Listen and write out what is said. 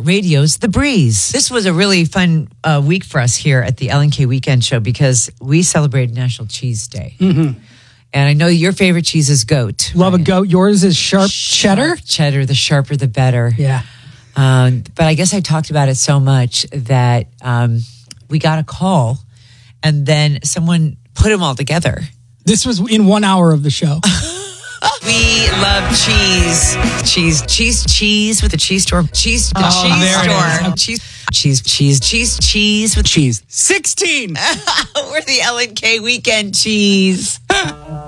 iHeartRadio's The Breeze. This was a really fun week for us here at the Ellen K Weekend Show because we celebrated National Cheese Day. Mm-hmm. And I know your favorite cheese is goat. Love a goat. Yours is sharp cheddar? Cheddar, the sharper the better. Yeah. But I guess I talked about it so much that we got a call and then someone put them all together. This was in 1 hour of the show. We love cheese. Cheese with a cheese store. Cheese store. Cheese with cheese. 16! We're the Ellen K Weekend Cheese.